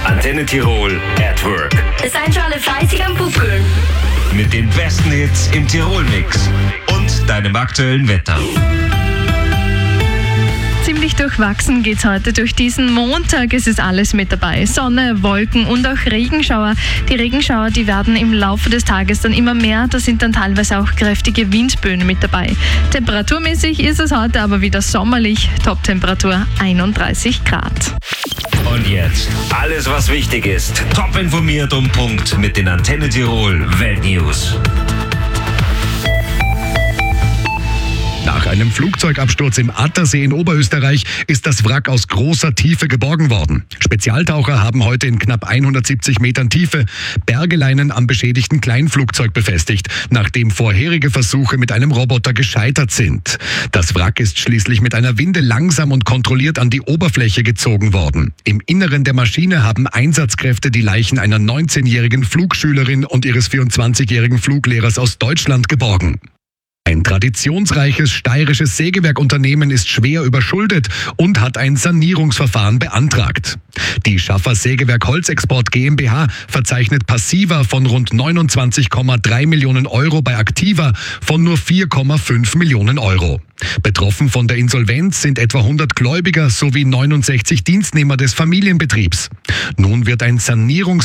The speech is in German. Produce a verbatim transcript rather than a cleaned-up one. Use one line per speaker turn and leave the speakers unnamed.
Antenne Tirol at Work.
Seid schon alle fleißig am Pupkeln.
Mit den besten Hits im Tirol-Mix und deinem aktuellen Wetter.
Ziemlich durchwachsen geht's heute durch diesen Montag. Es ist alles mit dabei. Sonne, Wolken und auch Regenschauer. Die Regenschauer, die werden im Laufe des Tages dann immer mehr. Da sind dann teilweise auch kräftige Windböen mit dabei. Temperaturmäßig ist es heute aber wieder sommerlich. Toptemperatur einunddreißig Grad.
Und jetzt alles, was wichtig ist. Top informiert um Punkt mit den Antenne Tirol Weltnews.
Nach einem Flugzeugabsturz im Attersee in Oberösterreich ist das Wrack aus großer Tiefe geborgen worden. Spezialtaucher haben heute in knapp hundertsiebzig Metern Tiefe Bergeleinen am beschädigten Kleinflugzeug befestigt, nachdem vorherige Versuche mit einem Roboter gescheitert sind. Das Wrack ist schließlich mit einer Winde langsam und kontrolliert an die Oberfläche gezogen worden. Im Inneren der Maschine haben Einsatzkräfte die Leichen einer neunzehnjährigen Flugschülerin und ihres vierundzwanzigjährigen Fluglehrers aus Deutschland geborgen. Ein traditionsreiches steirisches Sägewerkunternehmen ist schwer überschuldet und hat ein Sanierungsverfahren beantragt. Die Schaffer Sägewerk Holzexport GmbH verzeichnet Passiva von rund neunundzwanzig Komma drei Millionen Euro bei Aktiva von nur vier Komma fünf Millionen Euro. Betroffen von der Insolvenz sind etwa hundert Gläubiger sowie neunundsechzig Dienstnehmer des Familienbetriebs. Nun wird ein Sanierungs